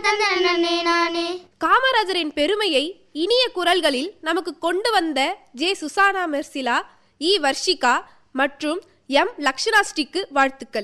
காமராஜரின் பெருமையை இனிய குரல்களில் நமக்கு கொண்டு வந்த ஜே. சுசானா மெர்சிலா, இ. வர்ஷிகா மற்றும் எம். லக்ஷனாஸ்ரீக்கு வாழ்த்துக்கள்.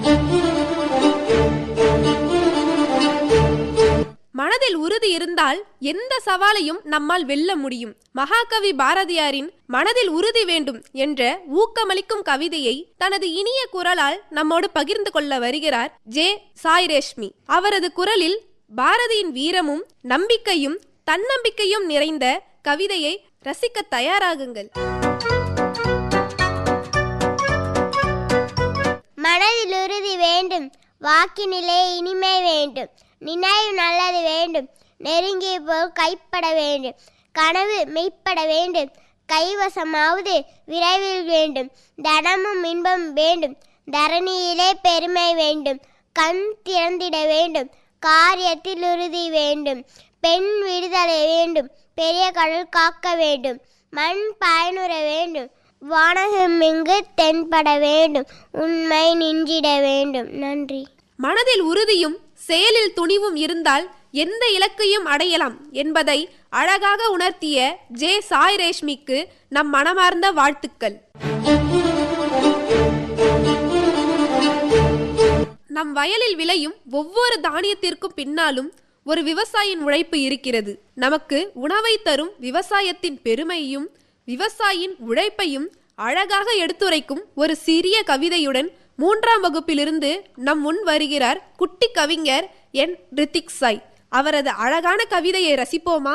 மனதில் உறுதி இருந்தால் எந்த சவாலையும் நம்மால் வெல்ல முடியும். மகாகவி பாரதியாரின் மனதில் உறுதி வேண்டும் என்ற ஊக்கமளிக்கும் கவிதையை தனது இனிய குரலால் நம்மோடு பகிர்ந்து கொள்ள வருகிறார் ஜே. சாய்ரேஷ்மி. அவரது குரலில் பாரதியின் வீரமும் நம்பிக்கையும் தன்னம்பிக்கையும் நிறைந்த கவிதையை ரசிக்க தயாராகுங்கள். மனதில் உறுதி வேண்டும், வாக்கினிலே இனிமை வேண்டும், நினைவு நல்லது வேண்டும், நெருங்கிய போல் கைப்பட வேண்டும், கனவு மெய்ப்பட வேண்டும், கைவசமாவது விரைவில் வேண்டும், தனமும் இன்பம் வேண்டும், தரணியிலே பெருமை வேண்டும், கண் திறந்திட வேண்டும், காரியத்தில் உறுதி வேண்டும், பெண் விடுதலை வேண்டும், பெரிய கடல் காக்க வேண்டும், மண் பயனுற வேண்டும், வானகம் இங்கு தென்பட வேண்டும், உண்மை நின்றிட வேண்டும். நன்றி. மனதில் உறுதியும் செயலில் துணிவும் இருந்தால் எந்த இலக்கையும் அடையலாம் என்பதை அழகாக உணர்த்திய ஜே. சாய்ரேஷ்மிக்கு நம் மனமார்ந்த வாழ்த்துக்கள். நம் வயலில் விளையும் ஒவ்வொரு தானியத்திற்கும் பின்னாலும் ஒரு விவசாயியின் உழைப்பு இருக்கிறது. நமக்கு உணவை தரும் விவசாயத்தின் பெருமையும் விவசாயியின் உழைப்பையும் அழகாக எடுத்துரைக்கும் ஒரு சிறிய கவிதையுடன் 3ஆம் வகுப்பிலிருந்து நம் முன் வருகிறார் குட்டி கவிஞர் என். ரித்திக் சாய். அவரது அழகான கவிதையை ரசிப்போமா?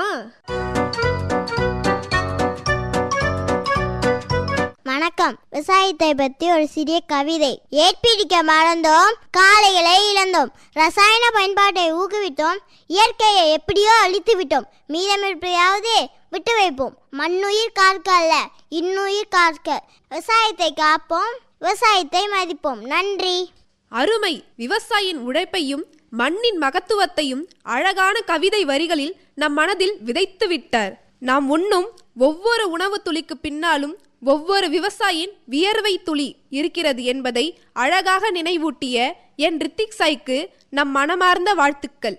வணக்கம். விவசாயத்தை பற்றி ஒரு சிறிய கவிதை. ஏற்பிடிக்க மறந்தோம், காளைகளை இழந்தோம், ரசாயன பயன்பாட்டை ஊக்குவித்தோம், இயற்கையை எப்படியோ அழித்து விட்டோம், மீதமிருப்பையாவது விட்டு வைப்போம். மண்ணுயிர் காக்க அல்ல, இன்னுயிர் காக்க. விவசாயத்தை காப்போம், விவசாயத்தை மதிப்போம். நன்றி. அருமை. விவசாயியின் உழைப்பையும் மண்ணின் மகத்துவத்தையும் அழகான கவிதை வரிகளில் நம் மனதில் விதைத்து விட்டார். நாம் உண்ணும் ஒவ்வொரு உணவு துளிக்கு பின்னாலும் ஒவ்வொரு விவசாயியின் வியர்வை துளி இருக்கிறது என்பதை அழகாக நினைவூட்டிய என். ரித்திக் சாய்க்கு நம் மனமார்ந்த வாழ்த்துக்கள்.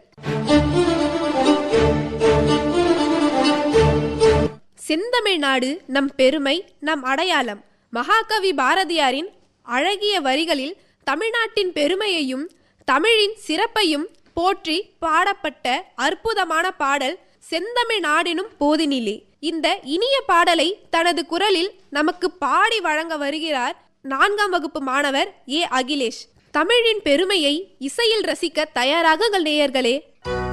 செந்தமிழ்நாடு நம் பெருமை, நம் அடையாளம். மகாகவி பாரதியாரின் அழகிய வரிகளில் தமிழ்நாட்டின் பெருமையையும் தமிழின் சிறப்பையும் போற்றி பாடப்பட்ட அற்புதமான பாடல் செந்தமிழ் நாடெனும் போதினிலே. இந்த இனிய பாடலை தனது குரலில் நமக்கு பாடி வழங்க வருகிறார் 4ஆம் வகுப்பு மாணவர் ஏ. அகிலேஷ். தமிழின் பெருமையை இசையில் ரசிக்க தயாராகுங்கள் நேயர்களே.